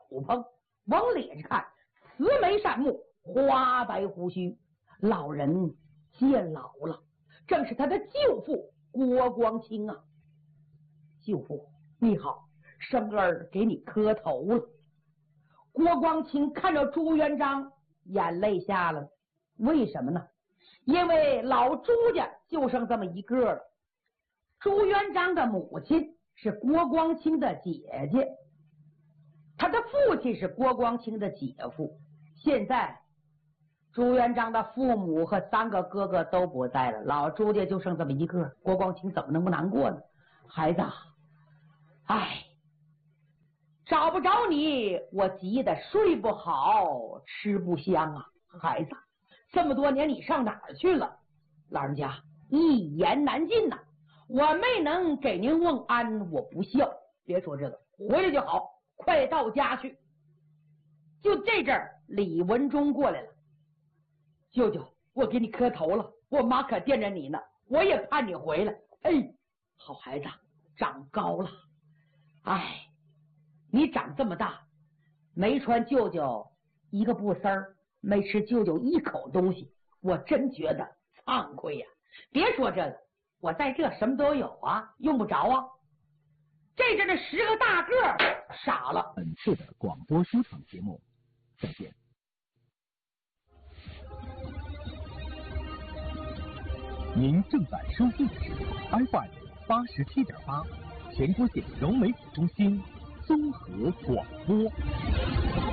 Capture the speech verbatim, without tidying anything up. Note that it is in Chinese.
篷，往脸上看，慈眉善目，花白胡须，老人见老了，正是他的舅父郭光清啊。舅父你好，生儿给你磕头了。郭光清看着朱元璋，眼泪下了。为什么呢？因为老朱家就剩这么一个了。朱元璋的母亲是郭光清的姐姐，他的父亲是郭光清的姐夫。现在朱元璋的父母和三个哥哥都不在了，老朱家就剩这么一个，郭光清怎么能不难过呢？孩子，哎，找不着你，我急得睡不好，吃不香啊！孩子，这么多年你上哪儿去了？老人家一言难尽呐、啊，我没能给您问安，我不孝。别说这个，回来就好，快到家去。就这阵儿，李文忠过来了。舅舅，我给你磕头了，我妈可惦着你呢，我也盼你回来。哎，好孩子，长高了。哎，你长这么大，没穿舅舅一个布丝儿，没吃舅舅一口东西，我真觉得惭愧呀。别说这个，我在这什么都有啊，用不着啊。这阵的十个大个傻了。 本次的广播书场节目，再见。您正在收听的是 F M 八十七点八，全国县柔媒体中心综合广播。